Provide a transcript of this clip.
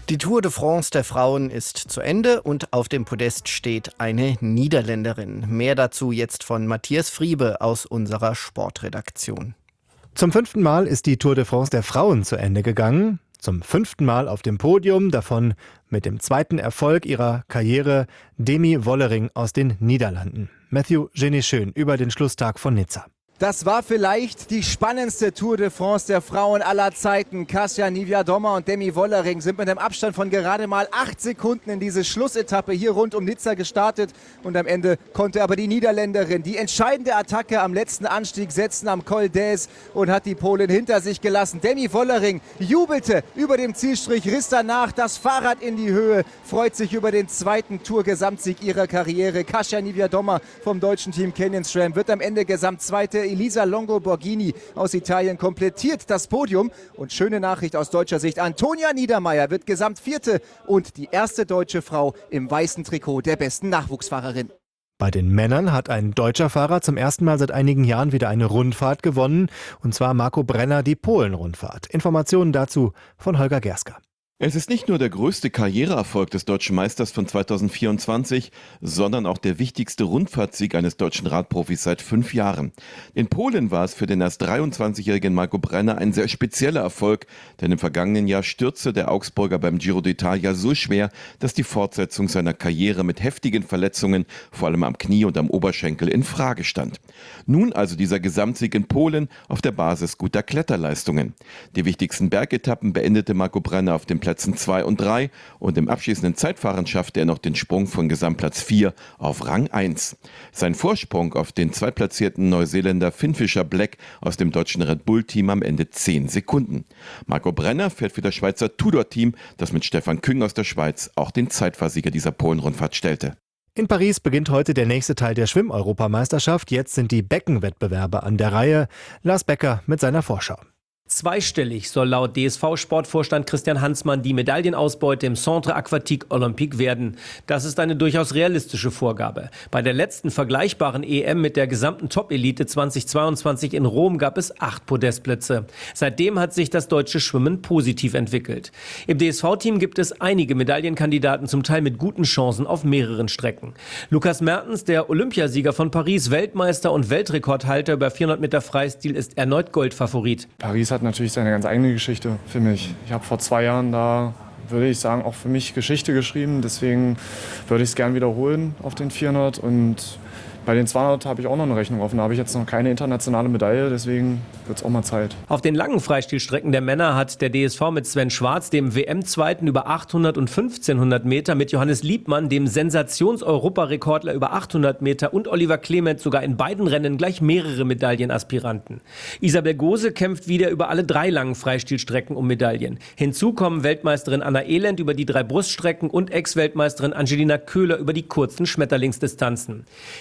Die Tour de France der Frauen ist zu Ende und auf dem Podest steht eine Niederländerin. Mehr dazu jetzt von Matthias Friebe aus unserer Sportredaktion. Zum 5. Mal ist die Tour de France der Frauen zu Ende gegangen. Zum 5. Mal auf dem Podium, davon mit dem 2. Erfolg ihrer Karriere Demi Wollering aus den Niederlanden. Matthew Geneschön über den Schlusstag von Nizza. Das war vielleicht die spannendste Tour de France der Frauen aller Zeiten. Kasia Niewiadoma und Demi Wollering sind mit einem Abstand von gerade mal 8 Sekunden in diese Schlussetappe hier rund um Nizza gestartet. Und am Ende konnte aber die Niederländerin die entscheidende Attacke am letzten Anstieg setzen, am Col d'Huez, und hat die Polin hinter sich gelassen. Demi Wollering jubelte über dem Zielstrich, riss danach das Fahrrad in die Höhe, freut sich über den 2. Tour-Gesamtsieg ihrer Karriere. Kasia Niewiadoma vom deutschen Team Canyon SRAM wird am Ende Gesamtzweite. Elisa Longo Borghini aus Italien komplettiert das Podium. Und schöne Nachricht aus deutscher Sicht: Antonia Niedermaier wird Gesamtvierte und die erste deutsche Frau im weißen Trikot der besten Nachwuchsfahrerin. Bei den Männern hat ein deutscher Fahrer zum ersten Mal seit einigen Jahren wieder eine Rundfahrt gewonnen, und zwar Marco Brenner die Polen-Rundfahrt. Informationen dazu von Holger Gersker. Es ist nicht nur der größte Karriereerfolg des deutschen Meisters von 2024, sondern auch der wichtigste Rundfahrtsieg eines deutschen Radprofis seit 5 Jahren. In Polen war es für den erst 23-jährigen Marco Brenner ein sehr spezieller Erfolg, denn im vergangenen Jahr stürzte der Augsburger beim Giro d'Italia so schwer, dass die Fortsetzung seiner Karriere mit heftigen Verletzungen, vor allem am Knie und am Oberschenkel, in Frage stand. Nun also dieser Gesamtsieg in Polen auf der Basis guter Kletterleistungen. Die wichtigsten Bergetappen beendete Marco Brenner auf dem Plätzen 2 und 3 und im abschließenden Zeitfahren schaffte er noch den Sprung von Gesamtplatz 4 auf Rang 1. Sein Vorsprung auf den zweitplatzierten Neuseeländer Finn Fisher-Black aus dem deutschen Red Bull-Team am Ende 10 Sekunden. Marco Brenner fährt für das Schweizer Tudor-Team, das mit Stefan Küng aus der Schweiz auch den Zeitfahrsieger dieser Polen-Rundfahrt stellte. In Paris beginnt heute der nächste Teil der Schwimm-Europameisterschaft. Jetzt sind die Beckenwettbewerbe an der Reihe. Lars Becker mit seiner Vorschau. Zweistellig soll laut DSV-Sportvorstand Christian Hansmann die Medaillenausbeute im Centre Aquatique Olympique werden. Das ist eine durchaus realistische Vorgabe. Bei der letzten vergleichbaren EM mit der gesamten Top-Elite 2022 in Rom gab es 8 Podestplätze. Seitdem hat sich das deutsche Schwimmen positiv entwickelt. Im DSV-Team gibt es einige Medaillenkandidaten, zum Teil mit guten Chancen auf mehreren Strecken. Lukas Mertens, der Olympiasieger von Paris, Weltmeister und Weltrekordhalter über 400 Meter Freistil, ist erneut Goldfavorit. Paris hat natürlich seine ganz eigene Geschichte für mich. Ich habe vor 2 Jahren da, würde ich sagen, auch für mich Geschichte geschrieben. Deswegen würde ich es gern wiederholen auf den 400. Und bei den 200 habe ich auch noch eine Rechnung offen. Da habe ich jetzt noch keine internationale Medaille, deswegen wird es auch mal Zeit. Auf den langen Freistilstrecken der Männer hat der DSV mit Sven Schwarz, dem WM-Zweiten über 800 und 1500 Meter, mit Johannes Liebmann, dem Sensations-Europarekordler über 800 Meter, und Oliver Clement sogar in beiden Rennen gleich mehrere Medaillenaspiranten. Isabel Gose kämpft wieder über alle 3 langen Freistilstrecken um Medaillen. Hinzu kommen Weltmeisterin Anna Elend über die 3 Bruststrecken und Ex-Weltmeisterin Angelina Köhler über die kurzen Schmetterlingsdistanzen.